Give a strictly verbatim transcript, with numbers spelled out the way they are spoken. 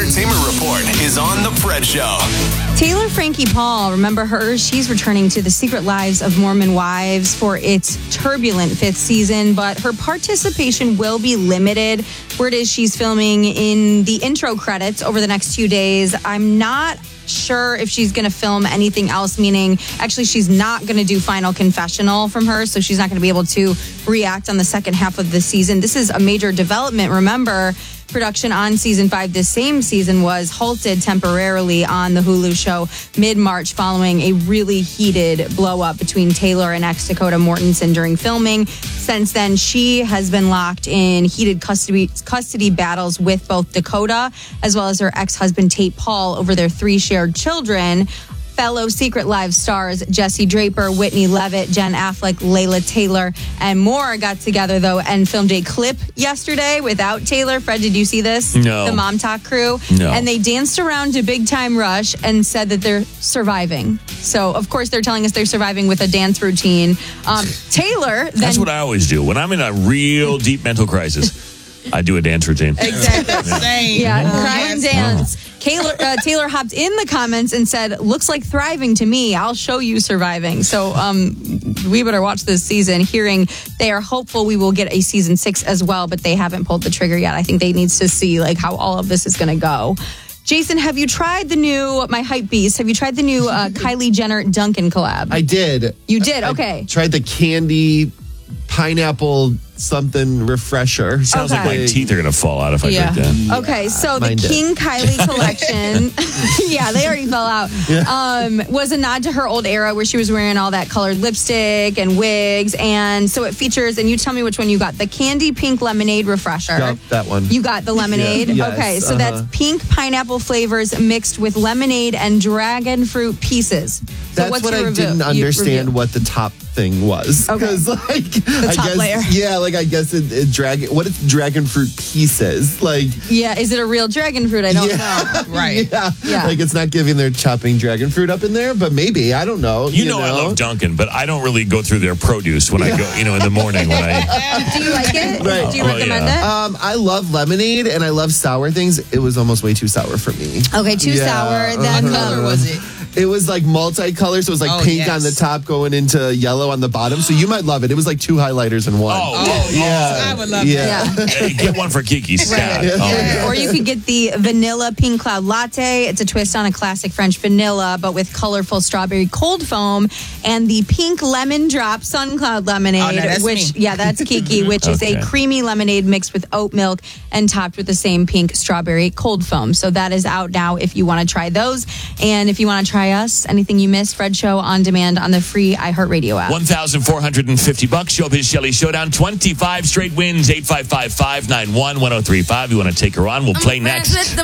Entertainment Report is on The Fred Show. Taylor Frankie Paul, remember her? She's returning to The Secret Lives of Mormon Wives for its turbulent fifth season, but her participation will be limited. Word is she's filming in the intro credits over the next few days. I'm not sure if she's going to film anything else, meaning actually she's not going to do Final Confessional from her, so she's not going to be able to react on the second half of the season. This is a major development. Remember, production on season five this same season was halted temporarily on the Hulu show mid-March following a really heated blow-up between Taylor and ex-Dakota Mortensen during filming. Since then, she has been locked in heated custody custody battles with both Dakota as well as her ex-husband Tate Paul over their three shared children. Fellow Secret Lives stars Jesse Draper, Whitney Levitt, Jen Affleck, Layla Taylor, and more got together, though, and filmed a clip yesterday without Taylor. Fred, did you see this? No. The Mom Talk crew? No. And they danced around to Big Time Rush and said that they're surviving. So, of course, they're telling us they're surviving with a dance routine. Um, Taylor then... That's what I always do. When I'm in a real deep mental crisis, I do a dance routine. Exactly. Same. Yeah, Oh, cry yes. and dance. Taylor, uh, Taylor hopped in the comments and said, looks like thriving to me. I'll show you surviving. So um, we better watch this season, hearing they are hopeful we will get a season six as well, but they haven't pulled the trigger yet. I think they need to see like how all of this is going to go. Jason, have you tried the new, my hype beast, have you tried the new uh, Kylie Jenner Dunkin' collab? I did. You did? Okay. I tried the candy pineapple something refresher. Sounds Okay. like my teeth are going to fall out if I Yeah. drink that. Okay, so the mine did. King Kylie collection, yeah, they already fell out, um, was a nod to her old era where she was wearing all that colored lipstick and wigs. And so it features, and you tell me which one you got, the Candy Pink Lemonade Refresher. Yep, that one. You got the lemonade? Yeah. Yes, Okay, so uh-huh. that's pink pineapple flavors mixed with lemonade and dragon fruit pieces. So That's what's what your I review? didn't You- understand review. what the top thing was. Okay. Because like I top guess layer. yeah, like I guess it, it dragon what is dragon fruit pieces? Like Yeah, is it a real dragon fruit? I don't yeah. know. Right. yeah. Yeah. Like it's not giving their chopping dragon fruit up in there, but maybe. I don't know. You, know, I love Dunkin', but I don't really go through their produce when I go, you know, in the morning when I... Do you like it? Right. Do you Oh, recommend yeah. it? Um, I love lemonade and I love sour things. It was almost way too sour for me. Okay, too Yeah, sour. Then What the- color was it? It was like multicolored, so it was like Oh, pink yes. on the top going into yellow on the bottom. So you might love it. It was like two highlighters in one. Oh, Oh, yeah. I would love Yeah. that. Yeah. Hey, get one for Kiki. Stat. Right. Oh, Yeah. yeah. Or you could get the vanilla pink cloud latte. It's a twist on a classic French vanilla, but with colorful strawberry cold foam, and the pink lemon drop sun cloud lemonade, Oh, no, that's which me. yeah, that's Kiki, which is Okay. a creamy lemonade mixed with oat milk and topped with the same pink strawberry cold foam. So that is out now if you want to try those. And if you want to try us, anything you missed, Fred Show on demand on the free iHeartRadio app. one thousand four hundred fifty bucks. Showbiz Shelley Showdown. twenty-five straight wins. eight five five, five nine one, one oh three five. You want to take her on? We'll play next.